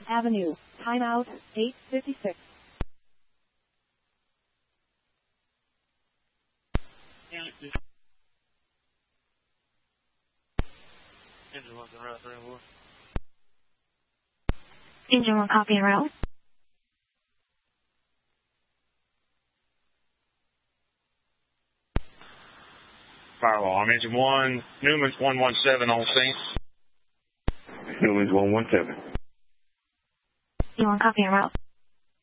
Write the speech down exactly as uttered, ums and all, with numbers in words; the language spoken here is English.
Avenue. Timeout, eight fifty-six. Engine one, route three and four. Engine one, copy en route. Firewall, I'm engine one, Newman's one one seven on scene. Newman's one one seven. You want copy en route?